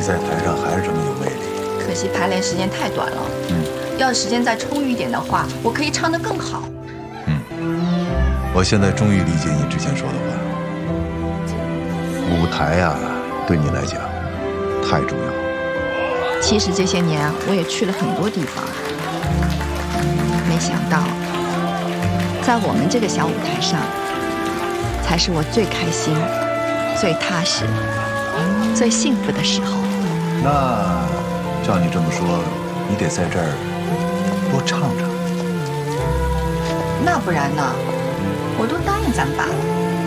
在台上还是这么有魅力。 可惜排练时间太短了。要是时间再充裕一点的话，我可以唱得更好。 我现在终于理解你之前说的话。舞台啊，对你来讲太重要。 其实这些年我也去了很多地方，没想到在我们这个小舞台上，才是我最开心、最踏实、最幸福的时候。 那照你这么说，你得在这儿多唱唱。 那不然呢？我都答应咱爸了。